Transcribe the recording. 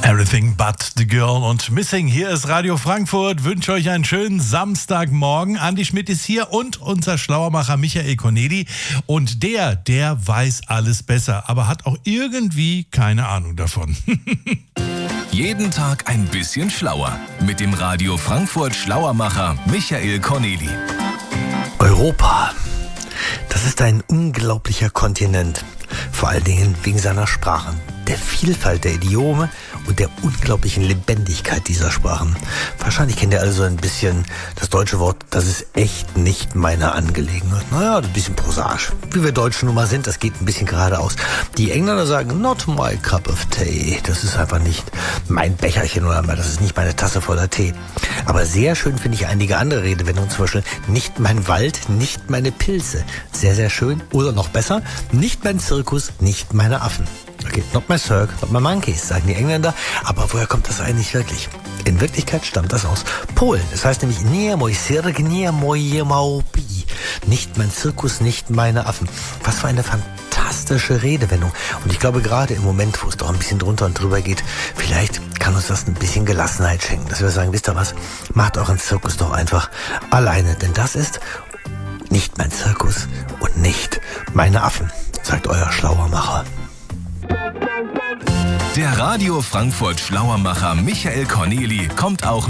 Everything but the girl und Missing. Hier ist Radio Frankfurt. Wünsche euch einen schönen Samstagmorgen. Andi Schmidt ist hier und unser Schlauermacher Michael Corneli. Und der weiß alles besser, aber hat auch irgendwie keine Ahnung davon. Jeden Tag ein bisschen schlauer. Mit dem Radio Frankfurt Schlauermacher Michael Corneli. Europa. Das ist ein unglaublicher Kontinent. Vor allen Dingen wegen seiner Sprachen, der Vielfalt der Idiome und der unglaublichen Lebendigkeit dieser Sprachen. Wahrscheinlich kennt ihr alle so ein bisschen das deutsche Wort, das ist echt nicht meine Angelegenheit. Naja, ein bisschen prosaisch. Wie wir Deutschen nun mal sind, das geht ein bisschen geradeaus. Die Engländer sagen, not my cup of tea. Das ist einfach nicht mein Becherchen oder das ist nicht meine Tasse voller Tee. Aber sehr schön finde ich einige andere Redewendungen, zum Beispiel nicht mein Wald, nicht meine Pilze. Sehr, sehr schön. Oder noch besser, nicht mein Zirkus, nicht meine Affen. Okay, not my cirque, not my monkeys, sagen die Engländer. Aber woher kommt das eigentlich wirklich? In Wirklichkeit stammt das aus Polen. Das heißt nämlich nie mój cyrk, nie moje małpy. Nicht mein Zirkus, nicht meine Affen. Was für eine fantastische Redewendung. Und ich glaube, gerade im Moment, wo es doch ein bisschen drunter und drüber geht, vielleicht kann uns das ein bisschen Gelassenheit schenken. Dass wir sagen, wisst ihr was, macht euren Zirkus doch einfach alleine. Denn das ist nicht mein Zirkus und nicht meine Affen, sagt euer Schlauermacher. Der Radio Frankfurt Schlauermacher Michael Corneli kommt auch